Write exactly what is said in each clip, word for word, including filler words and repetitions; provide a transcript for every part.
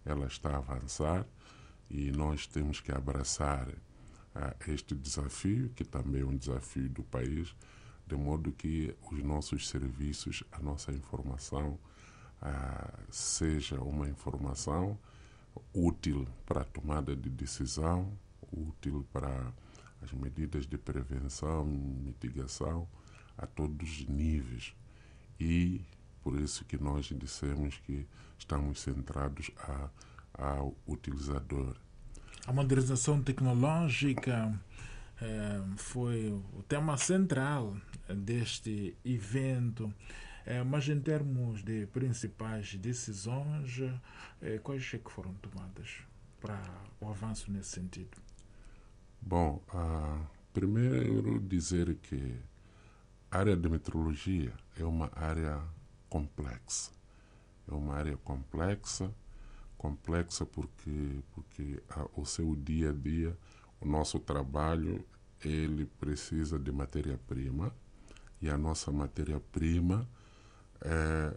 ela está a avançar e nós temos que abraçar uh, este desafio, que também é um desafio do país, de modo que os nossos serviços, a nossa informação, uh, seja uma informação útil para a tomada de decisão, útil para as medidas de prevenção e mitigação a todos os níveis. E por isso que nós dissemos que estamos centrados a, ao utilizador. A modernização tecnológica eh, foi o tema central deste evento. Eh, mas em termos de principais decisões, eh, quais é que foram tomadas para o avanço nesse sentido? Bom, uh, primeiro dizer que a área de meteorologia é uma área complexa. É uma área complexa, complexa porque, porque uh, o seu dia a dia, o nosso trabalho, ele precisa de matéria-prima, e a nossa matéria-prima é,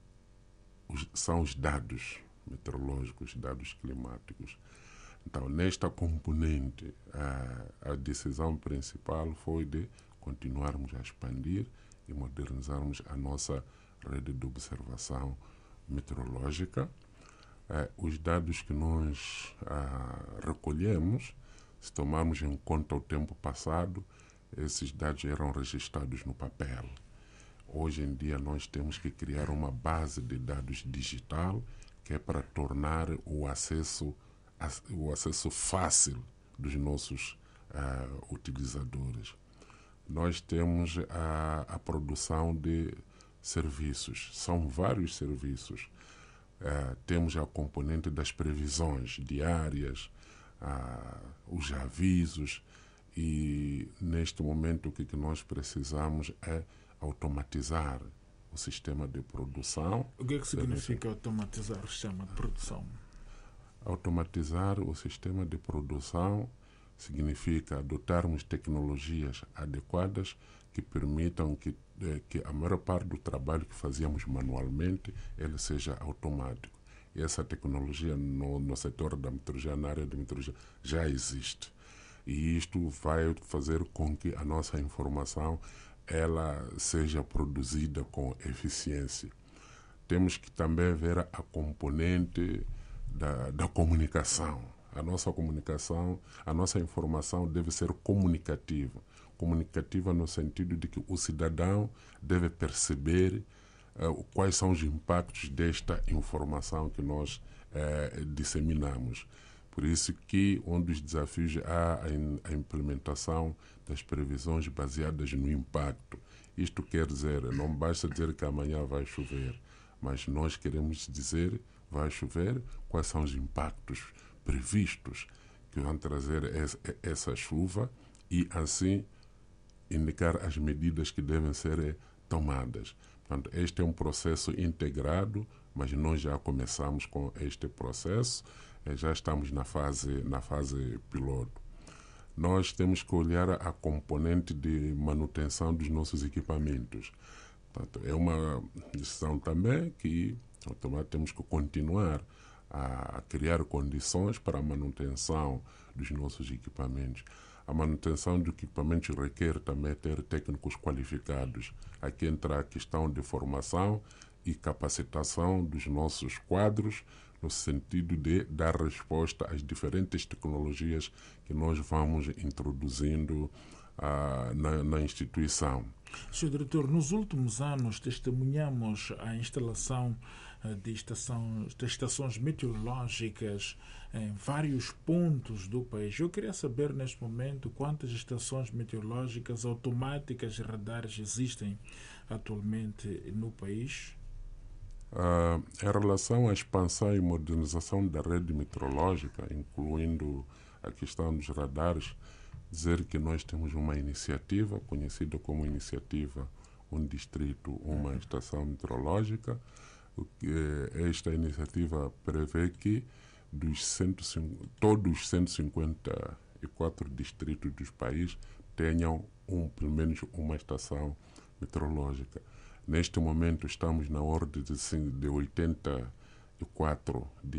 os, são os dados meteorológicos, dados climáticos. Então, nesta componente, a, a decisão principal foi de continuarmos a expandir e modernizarmos a nossa rede de observação meteorológica. Eh, os dados que nós ah, recolhemos, se tomarmos em conta o tempo passado, esses dados eram registrados no papel. Hoje em dia nós temos que criar uma base de dados digital que é para tornar o acesso, o acesso fácil dos nossos uh, utilizadores. Nós temos a, a produção de serviços, são vários serviços. Uh, temos a componente das previsões diárias, uh, os avisos, e neste momento o que, que nós precisamos é automatizar o sistema de produção. O que é que significa automatizar o sistema de produção? Automatizar o sistema de produção significa adotarmos tecnologias adequadas que permitam que, que a maior parte do trabalho que fazíamos manualmente ele seja automático. E essa tecnologia no, no setor da meteorologia, na área de meteorologia, já existe. E isto vai fazer com que a nossa informação ela seja produzida com eficiência. Temos que também ver a componente da, da comunicação. A nossa comunicação, a nossa informação deve ser comunicativa. Comunicativa no sentido de que o cidadão deve perceber uh, quais são os impactos desta informação que nós uh, disseminamos. Por isso que um dos desafios é a implementação das previsões baseadas no impacto. Isto quer dizer, não basta dizer que amanhã vai chover, mas nós queremos dizer, vai chover, quais são os impactos previstos que vão trazer essa chuva e, assim, indicar as medidas que devem ser tomadas. Portanto, este é um processo integrado, mas nós já começamos com este processo, já estamos na fase, na fase piloto. Nós temos que olhar a componente de manutenção dos nossos equipamentos. Portanto, é uma decisão também que temos que continuar a criar condições para a manutenção dos nossos equipamentos. A manutenção de equipamentos requer também ter técnicos qualificados. Aqui entra a questão de formação e capacitação dos nossos quadros, no sentido de dar resposta às diferentes tecnologias que nós vamos introduzindo uh, na, na instituição. senhor Diretor, nos últimos anos testemunhamos a instalação de, estação, de estações meteorológicas em vários pontos do país. Eu queria saber neste momento quantas estações meteorológicas automáticas e radares existem atualmente no país. Uh, em relação à expansão e modernização da rede meteorológica, incluindo a questão dos radares, dizer que nós temos uma iniciativa conhecida como iniciativa Um Distrito, Uma Estação Meteorológica. Esta iniciativa prevê que dos cento e cinquenta, todos os cento e cinquenta e quatro distritos do país tenham um, pelo menos uma estação meteorológica. Neste momento estamos na ordem de, de oitenta e quatro